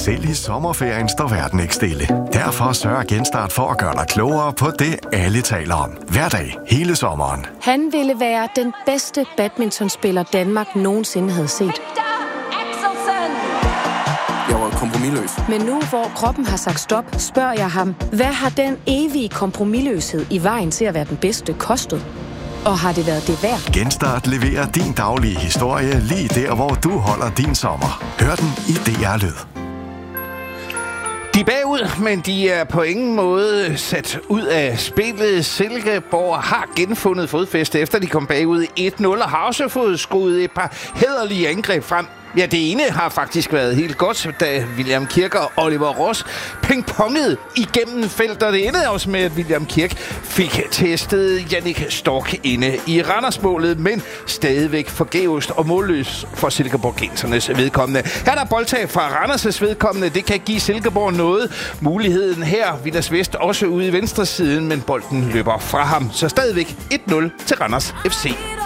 Selv i sommerferien står verden ikke stille. Derfor sørger Genstart for at gøre dig klogere på det, alle taler om. Hver dag, hele sommeren. Han ville være den bedste badmintonspiller, Danmark nogensinde havde set. Jeg var kompromisløs. Men nu, hvor kroppen har sagt stop, spørger jeg ham, hvad har den evige kompromisløshed i vejen til at være den bedste kostet? Og har det været det værd? Genstart leverer din daglige historie lige der, hvor du holder din sommer. Hør den i DR Lyd. De er bagud, men de er på ingen måde sat ud af spillet. Silkeborg har genfundet fodfæste, efter de kom bagud 1-0, og har også fået skruet et par hæderlige angreb frem. Ja, det ene har faktisk været helt godt, da William Kirk og Oliver Ross pingpongede igennem feltet. Og det endte også med, at William Kirk fik testet Jannik Stork inde i Randersmålet, men stadigvæk forgæves og målløs for Silkeborgensernes vedkommende. Her er der boldtab fra Randers' vedkommende. Det kan give Silkeborg noget. Muligheden her, Vilas Vest også ude i venstre siden, men bolden løber fra ham. Så stadigvæk 1-0 til Randers FC.